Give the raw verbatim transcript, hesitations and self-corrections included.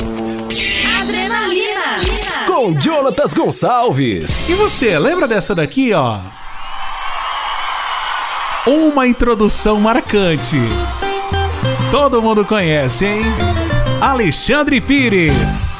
Adrenalina com Jonatas Gonçalves. E você, lembra dessa daqui, ó? Uma introdução marcante. Todo mundo conhece, hein? Alexandre Pires.